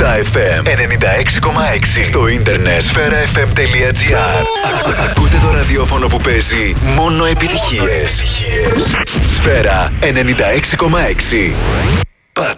FM 96,6. Στο ίντερνετ sferafm.gr. Ακούτε το ραδιόφωνο που παίζει μόνο επιτυχίες. Σφαίρα 96,6.